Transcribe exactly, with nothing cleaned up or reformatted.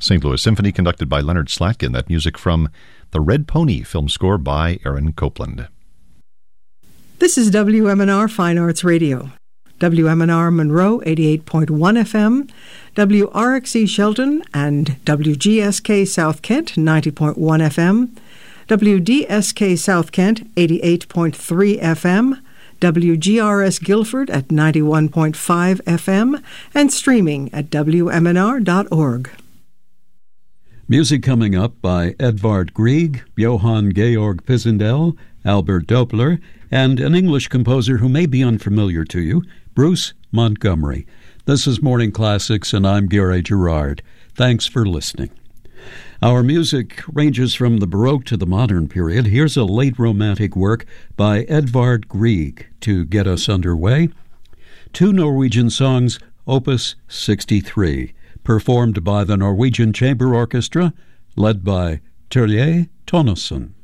Saint Louis Symphony, conducted by Leonard Slatkin. That music from The Red Pony, film score by Aaron Copland. This is W M N R Fine Arts Radio. W M N R Monroe, eighty-eight point one F M, W R X E Shelton and W G S K South Kent, ninety point one F M, W D S K South Kent, eighty-eight point three F M, W G R S Guilford at ninety-one point five F M, and streaming at W M N R dot org. Music coming up by Edvard Grieg, Johann Georg Pisendel, Albert Doppler, and an English composer who may be unfamiliar to you, Bruce Montgomery. This is Morning Classics, and I'm Gary Gerard. Thanks for listening. Our music ranges from the Baroque to the modern period. Here's a late Romantic work by Edvard Grieg to get us underway. Two Norwegian songs, Opus sixty-three, performed by the Norwegian Chamber Orchestra, led by Terje Tonneson.